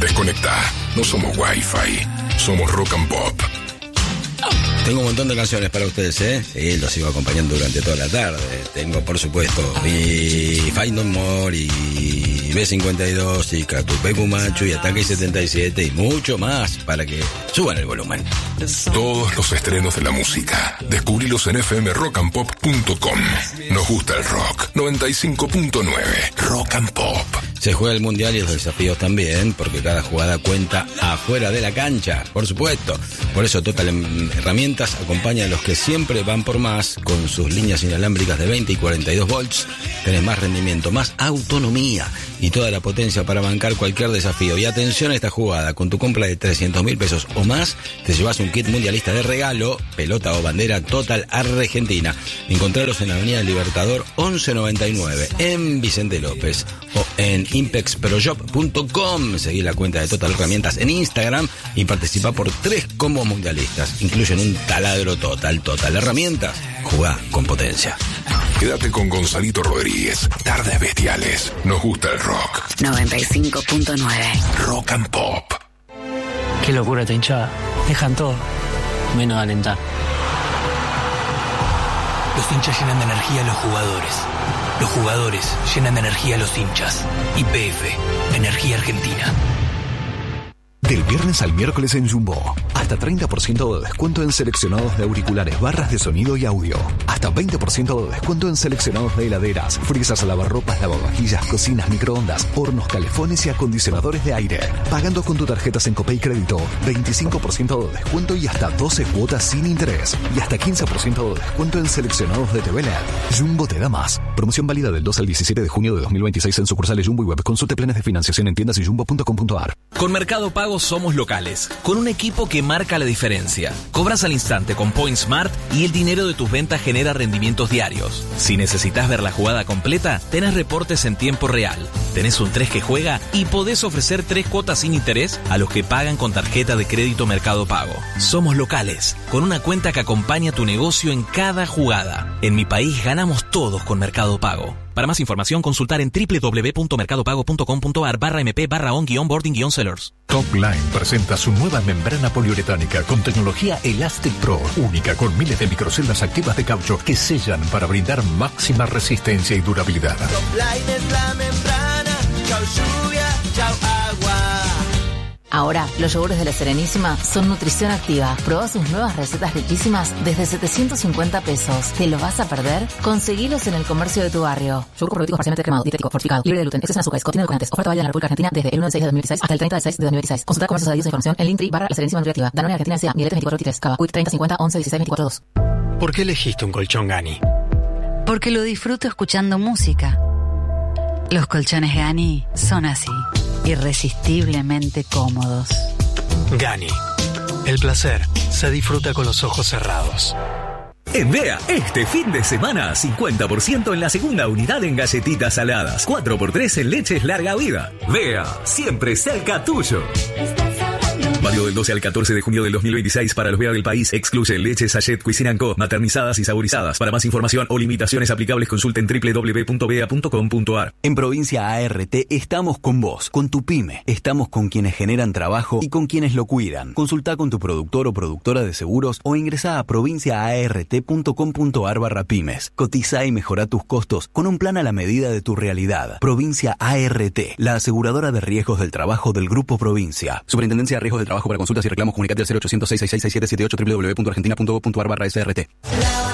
Desconecta. No somos Wi-Fi. Somos Rock and Pop. Tengo un montón de canciones para ustedes, ¿eh? Sí, los sigo acompañando durante toda la tarde. Tengo, por supuesto, y Fight No More, y B52, y Catupecu Machu, y Ataque 77, y mucho más, para que suban el volumen. Todos los estrenos de la música. Descubrilos en fmrockandpop.com. Nos gusta el rock. 95.9. Rock and Pop. Se juega el mundial y los desafíos también, porque cada jugada cuenta afuera de la cancha, por supuesto. Por eso Total Herramientas acompaña a los que siempre van por más con sus líneas inalámbricas de 20 y 42 volts. Tenés más rendimiento, más autonomía y toda la potencia para bancar cualquier desafío. Y atención a esta jugada, con tu compra de 300.000 pesos o más, te llevas un kit mundialista de regalo, pelota o bandera Total Argentina. Encontralos en Avenida Libertador 1199, en Vicente López, o en impexproshop.com. Seguí la cuenta de Total Herramientas en Instagram y participa por 3 combos mundialistas. Incluyen un taladro Total. Total Herramientas, jugá con potencia. Quédate con Gonzalito Rodríguez. Tardes Bestiales. Nos gusta el rock. 95.9. Rock and Pop. Qué locura esta hinchada. Dejan todo, menos alentar. Los hinchas llenan de energía a los jugadores. Los jugadores llenan de energía a los hinchas. YPF, Energía Argentina. Del viernes al miércoles en Jumbo. Hasta 30% de descuento en seleccionados de auriculares, barras de sonido y audio. Hasta 20% de descuento en seleccionados de heladeras, frisas, lavarropas, lavavajillas, cocinas, microondas, hornos, calefones y acondicionadores de aire. Pagando con tu tarjeta Sencope y Crédito, 25% de descuento y hasta 12 cuotas sin interés. Y hasta 15% de descuento en seleccionados de TV LED. Jumbo te da más. Promoción válida del 2 al 17 de junio de 2026 en sucursales Jumbo y Web. Consulte planes de financiación en tiendas y jumbo.com.ar. Con Mercado Pago somos locales, con un equipo que marca la diferencia. Cobras al instante con Point Smart y el dinero de tus ventas genera rendimientos diarios. Si necesitas ver la jugada completa, tenés reportes en tiempo real. Tenés un 3 que juega y podés ofrecer 3 cuotas sin interés a los que pagan con tarjeta de crédito Mercado Pago. Somos locales, con una cuenta que acompaña tu negocio en cada jugada. En mi país ganamos todos con Mercado Pago. Para más información, consultar en www.mercadopago.com.ar/mp/on-boarding-sellers. Topline presenta su nueva membrana poliuretánica con tecnología Elastic Pro, única con miles de microceldas activas de caucho que sellan para brindar máxima resistencia y durabilidad. Topline es la membrana, chau lluvia, chau agua. Ahora, los yogures de La Serenísima son nutrición activa. Probá sus nuevas recetas riquísimas desde 750 pesos. ¿Te lo vas a perder? Conseguilos en el comercio de tu barrio. Yogur probiótico parcialmente cremado, dietético, fortificado, libre de gluten, exceso en azúcares, contiene edulcorantes. Oferta válida en la República Argentina desde el 1 de 6 de 2016 hasta el 30 de 6 de 2016. Consulta comercios adheridos a información en Linktree/La Serenísima Nutriactiva. Danone Argentina S.A. Miletes 2423. Cava. Quick 3050 11 16 24 2. ¿Por qué elegiste un colchón Gani? Porque lo disfruto escuchando música. Los colchones Gani son así, irresistiblemente cómodos. Gani. El placer se disfruta con los ojos cerrados. En Bea, este fin de semana, 50% en la segunda unidad en galletitas saladas, 4x3 en leches larga vida. Bea, siempre cerca tuyo. Válido del 12 al 14 de junio del 2026 para los Bea del país. Excluye leche sachet Cuisine & Co, maternizadas y saborizadas. Para más información o limitaciones aplicables, consulten www.bea.com.ar. En Provincia ART estamos con vos, con tu pyme. Estamos con quienes generan trabajo y con quienes lo cuidan. Consulta con tu productor o productora de seguros o ingresá a provinciaart.com.ar/pymes. Cotiza y mejora tus costos con un plan a la medida de tu realidad. Provincia ART, la aseguradora de riesgos del trabajo del Grupo Provincia. Superintendencia de Riesgos del Trabajo. Para consultas y reclamos, comunicate al 0800 666 6778 www.argentina.gov.ar/SRT.